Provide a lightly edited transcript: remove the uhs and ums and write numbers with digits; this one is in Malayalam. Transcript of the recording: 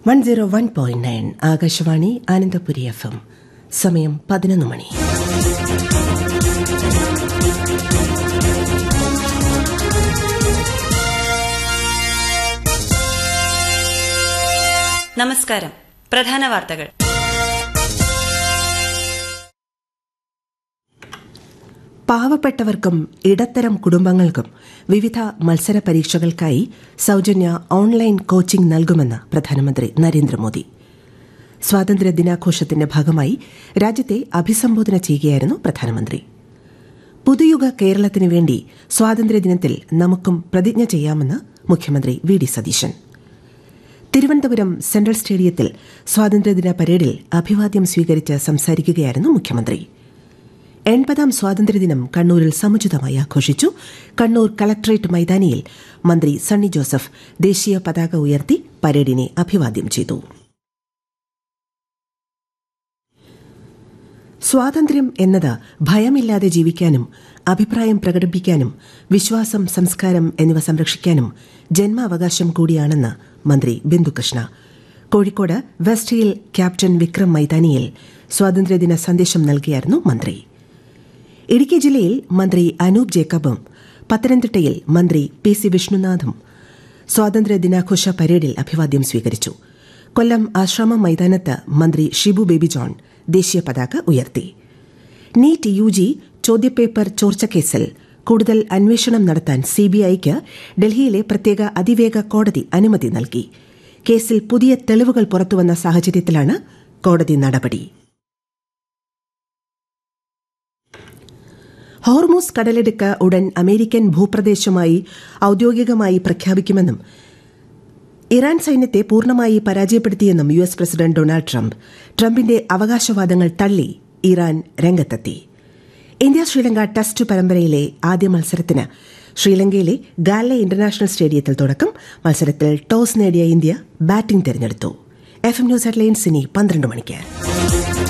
101.9 ആകാശവാണി ആനന്ദപുരി FM. സമയം 11 മണി. നമസ്കാരം. പ്രധാന വാർത്തകൾ. പാവപ്പെട്ടവർക്കും ഇടത്തരം കുടുംബങ്ങൾക്കും വിവിധ മത്സര പരീക്ഷകൾക്കായി സൌജന്യ ഓൺലൈൻ കോച്ചിംഗ് നൽകുമെന്ന് പ്രധാനമന്ത്രി നരേന്ദ്രമോദി. സ്വാതന്ത്ര്യ ദിനാഘോഷത്തിന്റെ ഭാഗമായി രാജ്യത്തെ അഭിസംബോധന ചെയ്യുകയായിരുന്നു പ്രധാനമന്ത്രി. പുതുയുഗ കേരളത്തിനു വേണ്ടി സ്വാതന്ത്ര്യദിനത്തിൽ നമുക്കും പ്രതിജ്ഞ ചെയ്യാമെന്ന് മുഖ്യമന്ത്രി വി.ഡി. സതീശൻ. തിരുവനന്തപുരം സെൻട്രൽ സ്റ്റേഡിയത്തിൽ സ്വാതന്ത്ര്യദിന പരേഡിൽ അഭിവാദ്യം സ്വീകരിച്ച് സംസാരിക്കുകയായിരുന്നു മുഖ്യമന്ത്രി. 80ാം സ്വാതന്ത്ര്യദിനം കണ്ണൂരിൽ സമുചിതമായി ആഘോഷിച്ചു. കണ്ണൂർ കളക്ടറേറ്റ് മൈതാനിയിൽ മന്ത്രി സണ്ണി ജോസഫ് ദേശീയ പതാക ഉയർത്തി പരേഡിനെ അഭിവാദ്യം ചെയ്തു. സ്വാതന്ത്ര്യം എന്നത് ഭയമില്ലാതെ ജീവിക്കാനും അഭിപ്രായം പ്രകടിപ്പിക്കാനും വിശ്വാസം, സംസ്കാരം എന്നിവ സംരക്ഷിക്കാനും ജന്മാവകാശം കൂടിയാണെന്ന് മന്ത്രി Bindu Krishna. Kozhikode west hill captain Vikram മൈതാനിയിൽ സ്വാതന്ത്ര്യദിന സന്ദേശം നൽകിയായിരുന്നു മന്ത്രി. ഇടുക്കി ജില്ലയിൽ മന്ത്രി അനൂപ് ജേക്കബും പത്തനംതിട്ടയിൽ മന്ത്രി പി.സി. വിഷ്ണുനാഥും സ്വാതന്ത്ര്യദിനാഘോഷ പരേഡിൽ അഭിവാദ്യം സ്വീകരിച്ചു. കൊല്ലം ആശ്രമം മൈതാനത്ത് മന്ത്രി ഷിബു ബേബി ജോൺ ദേശീയ പതാക ഉയർത്തി. നീറ്റ് UG ചോദ്യപേപ്പർ ചോർച്ചക്കേസിൽ കൂടുതൽ അന്വേഷണം നടത്താൻ CBIക്ക് ഡൽഹിയിലെ പ്രത്യേക അതിവേഗ കോടതി അനുമതി നൽകി. കേസിൽ പുതിയ തെളിവുകൾ പുറത്തുവന്ന സാഹചര്യത്തിലാണ് കോടതി നടപടി. ഹോർമൂസ് കടലിടുക്ക് ഉടൻ അമേരിക്കൻ ഭൂപ്രദേശമായി ഔദ്യോഗികമായി പ്രഖ്യാപിക്കുമെന്നും ഇറാൻ സൈന്യത്തെ പൂർണ്ണമായി പരാജയപ്പെടുത്തിയെന്നും US പ്രസിഡന്റ് ഡൊണാൾഡ് ട്രംപ്. ട്രംപിന്റെ അവകാശവാദങ്ങൾ തള്ളി ഇറാൻ രംഗത്തെത്തി. ഇന്ത്യ ശ്രീലങ്ക ടെസ്റ്റ് പരമ്പരയിലെ ആദ്യ മത്സരത്തിന് ശ്രീലങ്കയിലെ ഗാലെ ഇന്റർനാഷണൽ സ്റ്റേഡിയത്തിൽ തുടക്കം. മത്സരത്തിൽ ടോസ് നേടിയ ഇന്ത്യ ബാറ്റിംഗ് തെരഞ്ഞെടുത്തു. FM ന്യൂസ് ഹെഡ്ലൈൻസ് ഇനി 12 മണിക്ക്.